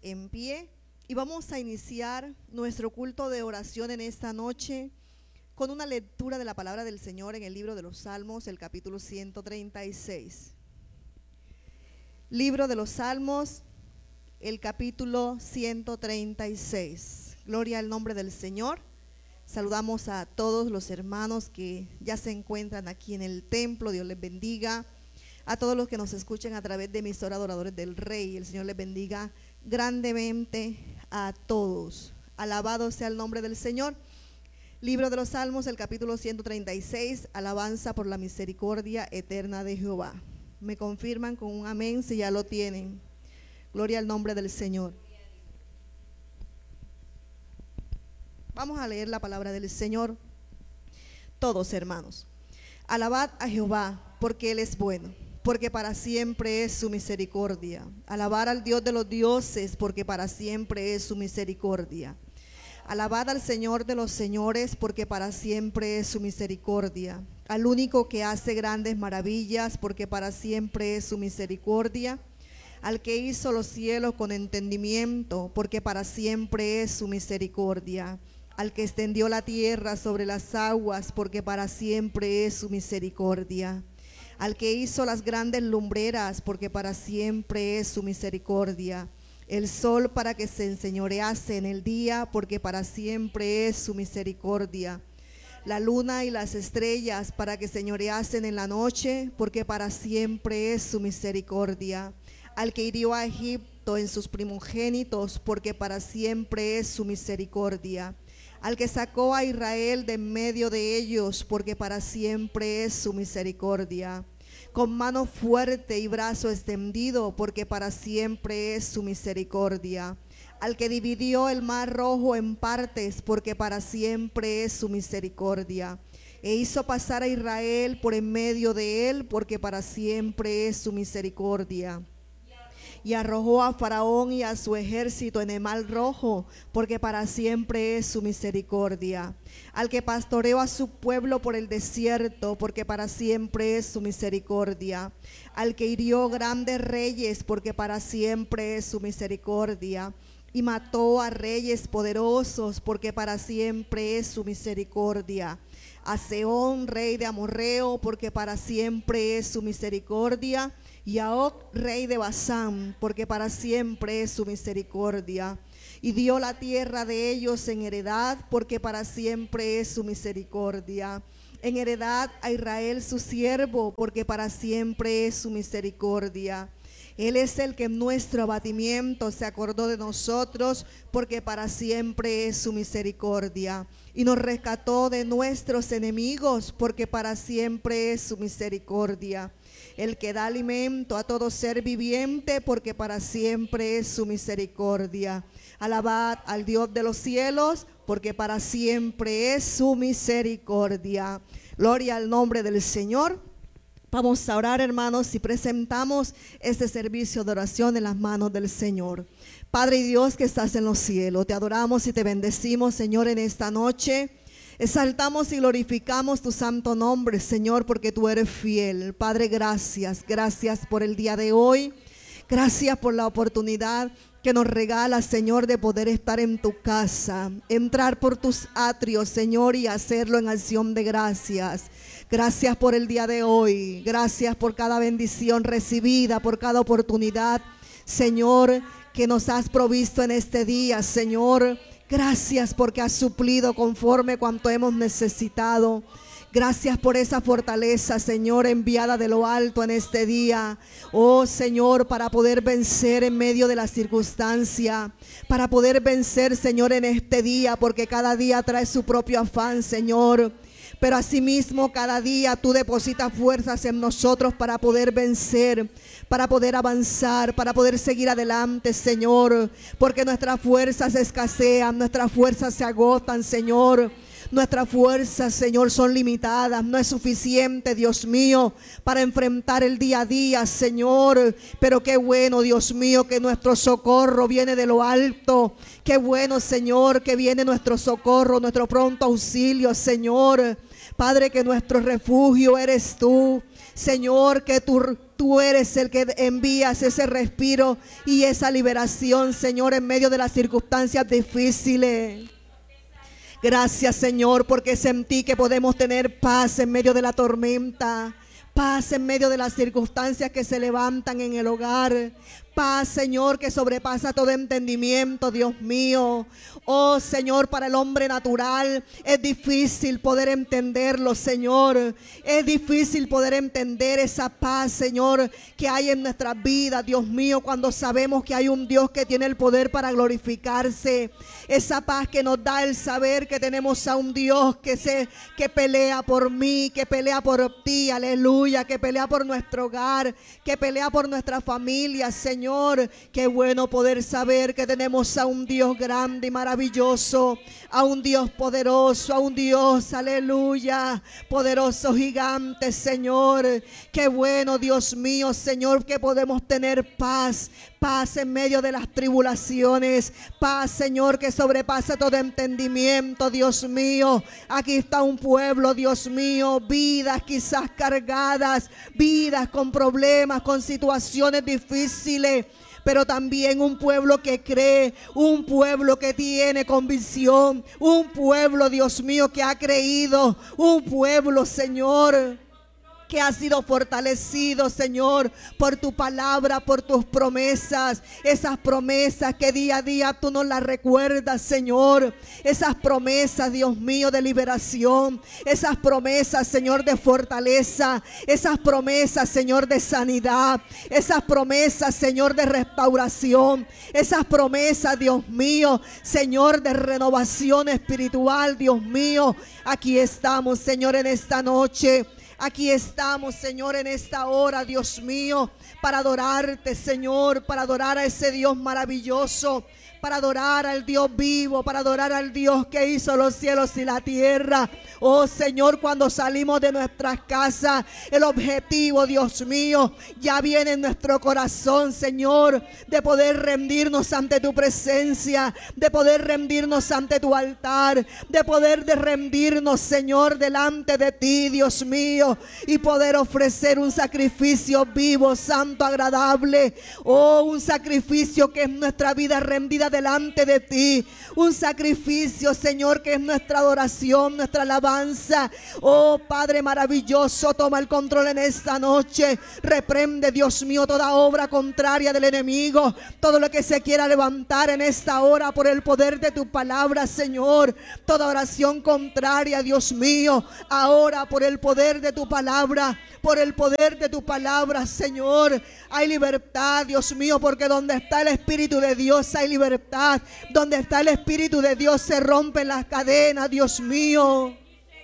en pie y vamos a iniciar nuestro culto de oración en esta noche con una lectura de la palabra del Señor en el libro de los Salmos, el capítulo 136. Libro de los Salmos, el capítulo 136. Gloria al nombre del Señor. Saludamos a todos los hermanos que ya se encuentran aquí en el templo. Dios les bendiga. A todos los que nos escuchan a través de emisora Adoradores del Rey, el Señor les bendiga grandemente a todos. Alabado sea el nombre del Señor. Libro de los Salmos, el capítulo 136, alabanza por la misericordia eterna de Jehová. Me confirman con un amén si ya lo tienen. Gloria al nombre del Señor. Vamos a leer la palabra del Señor. Todos, hermanos. Alabad a Jehová, porque Él es bueno, porque para siempre es su misericordia. Alabar al Dios de los dioses, porque para siempre es su misericordia. Alabad al Señor de los señores, porque para siempre es su misericordia. Al único que hace grandes maravillas, porque para siempre es su misericordia. Al que hizo los cielos con entendimiento, porque para siempre es su misericordia. Al que extendió la tierra sobre las aguas, porque para siempre es su misericordia. Al que hizo las grandes lumbreras, porque para siempre es su misericordia. El sol para que se enseñorease en el día, porque para siempre es su misericordia. La luna y las estrellas para que señoreasen en la noche, porque para siempre es su misericordia. Al que hirió a Egipto en sus primogénitos, porque para siempre es su misericordia. Al que sacó a Israel de en medio de ellos, porque para siempre es su misericordia. Con mano fuerte y brazo extendido, porque para siempre es su misericordia. Al que dividió el mar rojo en partes, porque para siempre es su misericordia. E hizo pasar a Israel por en medio de él, porque para siempre es su misericordia. Y arrojó a Faraón y a su ejército en el mar rojo, porque para siempre es su misericordia. Al que pastoreó a su pueblo por el desierto, porque para siempre es su misericordia. Al que hirió grandes reyes, porque para siempre es su misericordia. Y mató a reyes poderosos, porque para siempre es su misericordia. A Sehón, rey de Amorreo, porque para siempre es su misericordia. Y a Og, rey de Basán, porque para siempre es su misericordia. Y dio la tierra de ellos en heredad, porque para siempre es su misericordia. En heredad a Israel su siervo, porque para siempre es su misericordia. Él es el que en nuestro abatimiento se acordó de nosotros, porque para siempre es su misericordia. Y nos rescató de nuestros enemigos, porque para siempre es su misericordia. El que da alimento a todo ser viviente, porque para siempre es su misericordia. Alabad al Dios de los cielos, porque para siempre es su misericordia. Gloria al nombre del Señor. Vamos a orar, hermanos, y presentamos este servicio de oración en las manos del Señor. Padre y Dios que estás en los cielos, te adoramos y te bendecimos, Señor, en esta noche. Exaltamos y glorificamos tu santo nombre, Señor, porque tú eres fiel. Padre, gracias por el día de hoy. Gracias por la oportunidad que nos regalas, Señor, de poder estar en tu casa, entrar por tus atrios, Señor, y hacerlo en acción de gracias. Gracias por el día de hoy. Gracias por cada bendición recibida, por cada oportunidad, Señor, que nos has provisto en este día, Señor. Gracias porque has suplido conforme cuanto hemos necesitado. Gracias por esa fortaleza, Señor, enviada de lo alto en este día. Oh, Señor, para poder vencer en medio de la circunstancia. Para poder vencer, Señor, en este día, porque cada día trae su propio afán, Señor. Pero asimismo cada día tú depositas fuerzas en nosotros para poder vencer, para poder avanzar, para poder seguir adelante, Señor, porque nuestras fuerzas escasean, nuestras fuerzas se agotan, Señor. Nuestras fuerzas, Señor, son limitadas. No es suficiente, Dios mío, para enfrentar el día a día, Señor. Pero qué bueno, Dios mío, que nuestro socorro viene de lo alto. Qué bueno, Señor, que viene nuestro socorro, nuestro pronto auxilio, Señor. Padre, que nuestro refugio eres tú. Señor, que tu Tú eres el que envías ese respiro y esa liberación, Señor, en medio de las circunstancias difíciles. Gracias, Señor, porque es en ti que podemos tener paz en medio de la tormenta. Paz en medio de las circunstancias que se levantan en el hogar. Paz, Señor, que sobrepasa todo entendimiento, Dios mío. Oh, Señor, para el hombre natural es difícil poder entenderlo, Señor. Es difícil poder entender esa paz, Señor, que hay en nuestras vidas, Dios mío, cuando sabemos que hay un Dios que tiene el poder para glorificarse. Esa paz que nos da el saber que tenemos a un Dios que pelea por mí, que pelea por ti, aleluya, que pelea por nuestro hogar, que pelea por nuestra familia, Señor. Qué bueno poder saber que tenemos a un Dios grande y maravilloso, a un Dios poderoso, a un Dios, aleluya, poderoso gigante, Señor. Qué bueno, Dios mío, Señor, que podemos tener paz. Paz en medio de las tribulaciones. Paz, Señor, que sobrepasa todo entendimiento, Dios mío. Aquí está un pueblo, Dios mío, vidas quizás cargadas, vidas con problemas, con situaciones difíciles, pero también un pueblo que cree, un pueblo que tiene convicción, un pueblo, Dios mío, que ha creído, un pueblo, Señor, que ha sido fortalecido, Señor, por tu palabra, por tus promesas. Esas promesas que día a día tú nos las recuerdas, Señor. Esas promesas, Dios mío, de liberación. Esas promesas, Señor, de fortaleza. Esas promesas, Señor, de sanidad. Esas promesas, Señor, de restauración. Esas promesas, Dios mío, Señor, de renovación espiritual, Dios mío. Aquí estamos, Señor, en esta noche. Aquí estamos, Señor, en esta hora, Dios mío, para adorarte, Señor, para adorar a ese Dios maravilloso, para adorar al Dios vivo, para adorar al Dios que hizo los cielos y la tierra. Oh, Señor, cuando salimos de nuestras casas, el objetivo, Dios mío, ya viene en nuestro corazón, Señor, de poder rendirnos ante tu presencia, de poder rendirnos ante tu altar, de poder rendirnos, Señor, delante de ti, Dios mío, y poder ofrecer un sacrificio vivo, santo, agradable. Oh, un sacrificio que es nuestra vida rendida delante de ti. Un sacrificio, Señor, que es nuestra adoración, nuestra alabanza. Oh, Padre maravilloso, toma el control en esta noche. Reprende, Dios mío, toda obra contraria del enemigo, todo lo que se quiera levantar en esta hora por el poder de tu palabra, Señor. Toda oración contraria, Dios mío, ahora por el poder de tu palabra, por el poder de tu palabra, Señor, hay libertad, Dios mío, porque donde está el Espíritu de Dios hay libertad. Donde está el Espíritu de Dios se rompen las cadenas, Dios mío.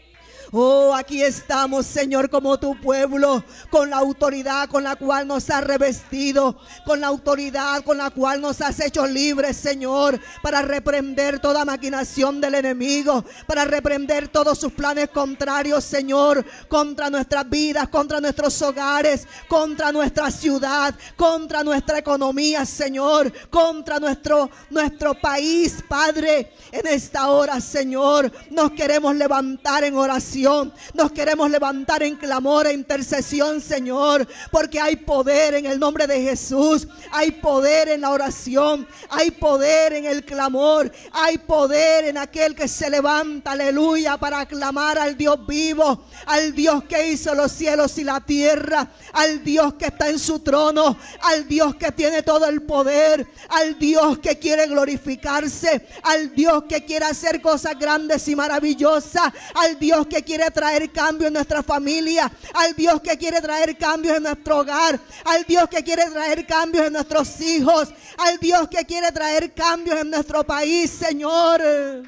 Oh, aquí estamos, Señor, como tu pueblo, con la autoridad con la cual nos has revestido, con la autoridad con la cual nos has hecho libres, Señor, para reprender toda maquinación del enemigo, para reprender todos sus planes contrarios, Señor, contra nuestras vidas, contra nuestros hogares, contra nuestra ciudad, contra nuestra economía, Señor, contra nuestro país, Padre. En esta hora, Señor, nos queremos levantar en oración. Nos queremos levantar en clamor e intercesión, Señor, porque hay poder en el nombre de Jesús. Hay poder en la oración, hay poder en el clamor, hay poder en aquel que se levanta, aleluya, para clamar al Dios vivo, al Dios que hizo los cielos y la tierra, al Dios que está en su trono, al Dios que tiene todo el poder, al Dios que quiere glorificarse, al Dios que quiere hacer cosas grandes y maravillosas, al Dios que quiere traer cambio en nuestra familia, al Dios que quiere traer cambios en nuestro hogar, al Dios que quiere traer cambios en nuestros hijos, al Dios que quiere traer cambios en nuestro país, Señor.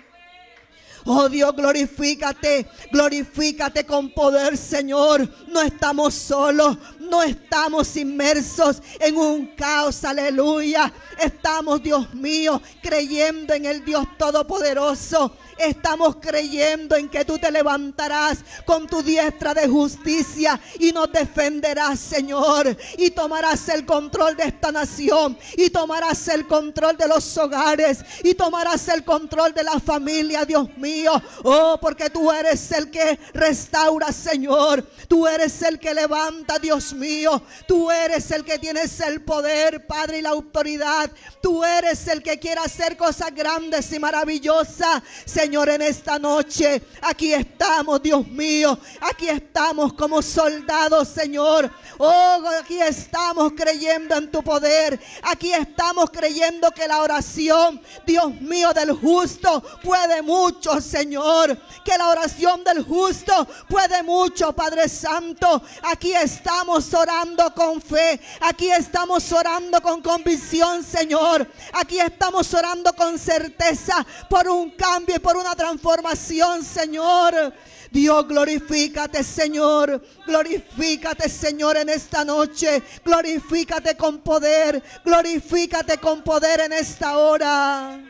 Oh Dios, glorifícate, glorifícate con poder, Señor. No estamos solos, no estamos inmersos en un caos, aleluya. Estamos, Dios mío, creyendo en el Dios Todopoderoso. Estamos creyendo en que tú te levantarás con tu diestra de justicia y nos defenderás, Señor, y tomarás el control de esta nación, y tomarás el control de los hogares, y tomarás el control de la familia, Dios mío. mío. Oh, porque tú eres el que restaura, Señor. Tú eres el que levanta, Dios mío. Tú eres el que tienes el poder, Padre, y la autoridad. Tú eres el que quiere hacer cosas grandes y maravillosas, Señor, en esta noche. Aquí estamos, Dios mío. Aquí estamos como soldados, Señor. Oh, aquí estamos creyendo en tu poder. Aquí estamos creyendo que la oración, Dios mío, del justo puede mucho, Señor. Que la oración del justo puede mucho, Padre Santo. Aquí estamos orando con fe. Aquí estamos orando con convicción, Señor. Aquí estamos orando con certeza por un cambio y por una transformación, Señor. Dios, glorifícate, Señor. Glorifícate, Señor, en esta noche. Glorifícate con poder. Glorifícate con poder en esta hora.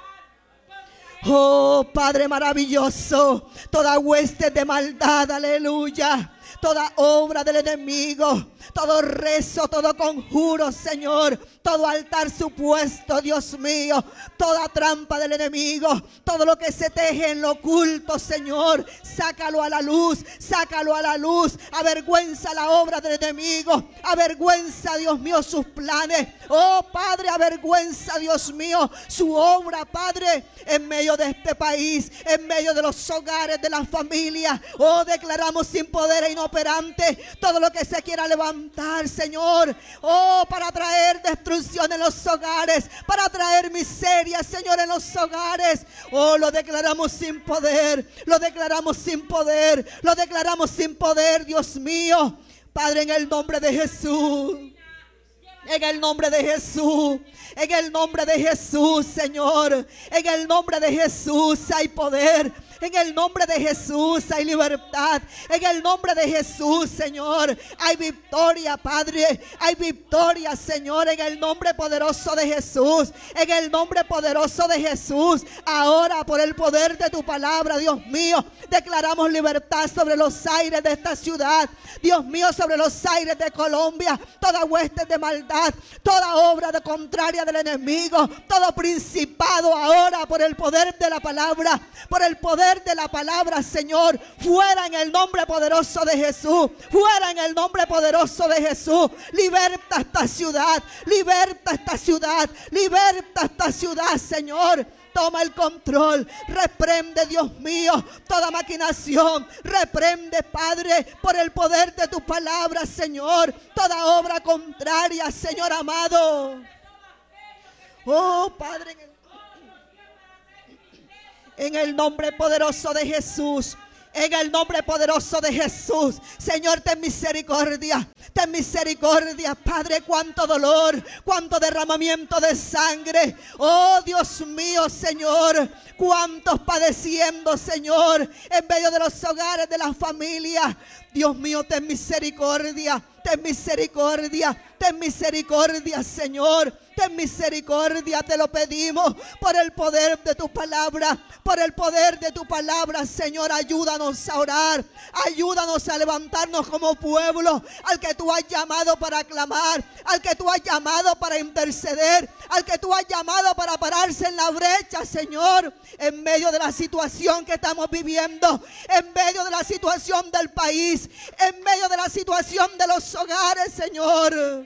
Oh, Padre maravilloso. Toda hueste de maldad, aleluya. Toda obra del enemigo, todo rezo, todo conjuro, Señor, todo altar supuesto, Dios mío, toda trampa del enemigo, todo lo que se teje en lo oculto, Señor, sácalo a la luz, sácalo a la luz. Avergüenza la obra del enemigo, avergüenza, Dios mío, sus planes. Oh, Padre, avergüenza, Dios mío, su obra, Padre, en medio de este país, en medio de los hogares, de las familias. Oh, declaramos sin poder e inoperante todo lo que se quiera levantar, Señor. Oh, para traer destrucción en los hogares, para traer miseria, Señor, en los hogares. Oh, lo declaramos sin poder, lo declaramos sin poder, lo declaramos sin poder, Dios mío. Padre, en el nombre de Jesús. En el nombre de Jesús, en el nombre de Jesús, Señor, en el nombre de Jesús hay poder. En el nombre de Jesús hay libertad. En el nombre de Jesús, Señor, hay victoria, Padre. Hay victoria, Señor, en el nombre poderoso de Jesús. En el nombre poderoso de Jesús. Ahora, por el poder de tu palabra, Dios mío, declaramos libertad sobre los aires de esta ciudad. Dios mío, sobre los aires de Colombia. Toda hueste de maldad, toda obra de contraria del enemigo, todo principado ahora por el poder de la palabra, por el poder de la palabra, Señor, fuera en el nombre poderoso de Jesús, fuera en el nombre poderoso de Jesús. Liberta esta ciudad, liberta esta ciudad, liberta esta ciudad, Señor. Toma el control, reprende, Dios mío, toda maquinación, reprende, Padre, por el poder de tu palabra, Señor, toda obra contraria, Señor amado. Oh, Padre, en el nombre poderoso de Jesús. En el nombre poderoso de Jesús, Señor, ten misericordia, Padre. Cuánto dolor, cuánto derramamiento de sangre. Oh, Dios mío, Señor, cuántos padeciendo, Señor, en medio de los hogares, de las familias. Dios mío, ten misericordia, ten misericordia, ten misericordia, Señor. Ten misericordia, te lo pedimos por el poder de tu palabra, por el poder de tu palabra, Señor. Ayúdanos a orar, ayúdanos a levantarnos como pueblo, al que tú has llamado para clamar, al que tú has llamado para interceder, al que tú has llamado para pararse en la brecha, Señor, en medio de la situación que estamos viviendo, en medio de la situación del país, en medio de la situación de los hogares, Señor.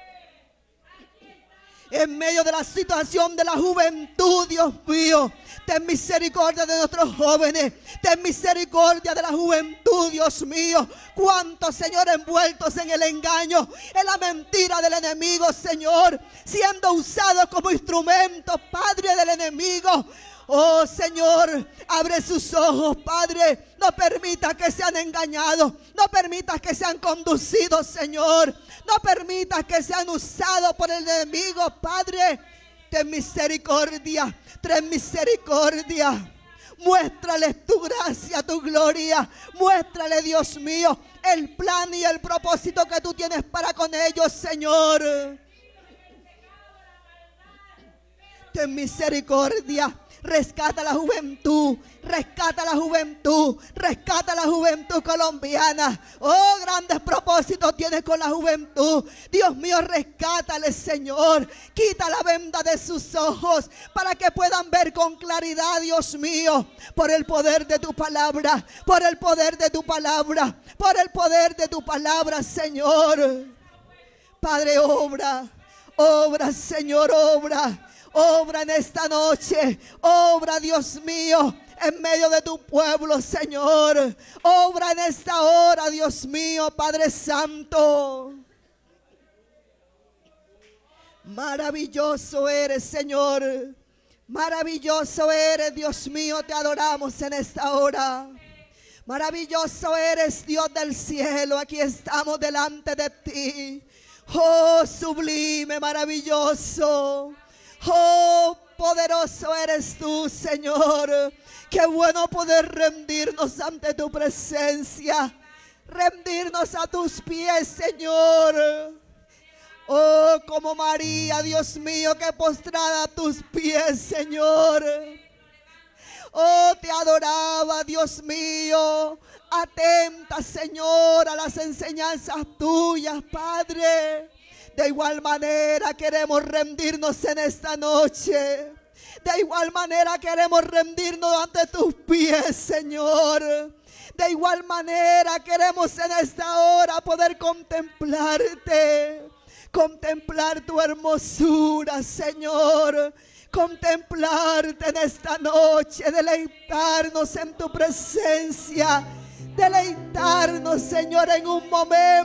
En medio de la situación de la juventud, Dios mío, ten misericordia de nuestros jóvenes, ten misericordia de la juventud, Dios mío. Cuántos, Señor, envueltos en el engaño, en la mentira del enemigo, Señor, siendo usados como instrumentos, Padre, del enemigo. Oh, Señor, abre sus ojos, Padre. No permitas que sean engañados. No permitas que sean conducidos, Señor. No permitas que sean usados por el enemigo, Padre. Ten misericordia, ten misericordia. Muéstrales tu gracia, tu gloria. Muéstrale, Dios mío, el plan y el propósito que tú tienes para con ellos, Señor. Ten misericordia. Rescata la juventud, rescata la juventud, rescata la juventud colombiana. Oh, grandes propósitos tienes con la juventud. Dios mío, rescátale, Señor. Quita la venda de sus ojos para que puedan ver con claridad, Dios mío, por el poder de tu palabra, por el poder de tu palabra, por el poder de tu palabra, Señor. Padre, obra, obra, Señor, obra. Obra en esta noche, obra, Dios mío, en medio de tu pueblo, Señor. Obra en esta hora, Dios mío, Padre Santo. Maravilloso eres, Señor. Maravilloso eres, Dios mío, te adoramos en esta hora. Maravilloso eres, Dios del cielo, aquí estamos delante de ti. Oh, sublime, maravilloso. Oh, poderoso eres tú, Señor. Qué bueno poder rendirnos ante tu presencia, rendirnos a tus pies, Señor. Oh, como María, Dios mío, que postrada a tus pies, Señor. Oh, te adoraba, Dios mío. Atenta, Señor, a las enseñanzas tuyas, Padre. De igual manera queremos rendirnos en esta noche. De igual manera queremos rendirnos ante tus pies, Señor. De igual manera queremos en esta hora poder contemplarte. Contemplar tu hermosura, Señor. Contemplarte en esta noche. Deleitarnos en tu presencia. Deleitarnos, Señor, en un momento.